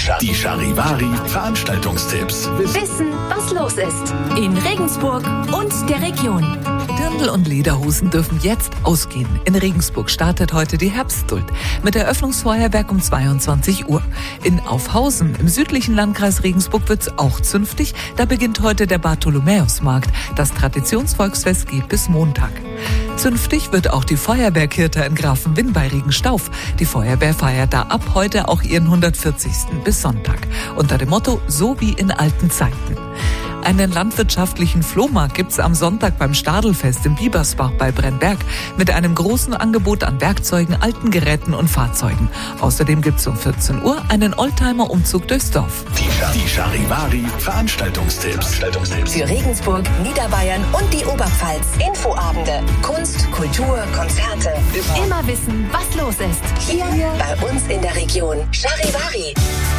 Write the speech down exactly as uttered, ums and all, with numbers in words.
Die Charivari Veranstaltungstipps. Wissen, was los ist in Regensburg und der Region. Dirndl und Lederhosen dürfen jetzt ausgehen. In Regensburg startet heute die Herbstduld mit Eröffnungsfeuerwerk um zweiundzwanzig Uhr. In Aufhausen im südlichen Landkreis Regensburg wird's auch zünftig. Da beginnt heute der Bartholomäusmarkt. Das Traditionsvolksfest geht bis Montag. Zünftig wird auch die Feuerwehrkirche in Grafenwinn bei Regenstauf. Die Feuerwehr feiert da ab heute auch ihren hundertvierzigsten bis Sonntag. Unter dem Motto So wie in alten Zeiten. Einen landwirtschaftlichen Flohmarkt gibt's am Sonntag beim Stadelfest in Biebersbach bei Brennberg mit einem großen Angebot an Werkzeugen, alten Geräten und Fahrzeugen. Außerdem gibt's um vierzehn Uhr einen Oldtimer-Umzug durchs Dorf. Die, die Charivari Veranstaltungstipps. Veranstaltungstipps. Für Regensburg, Niederbayern und die Oberpfalz. Infoabende, Kunst, Kultur, Konzerte. Immer wissen, was los ist. Hier bei uns in der Region. Charivari.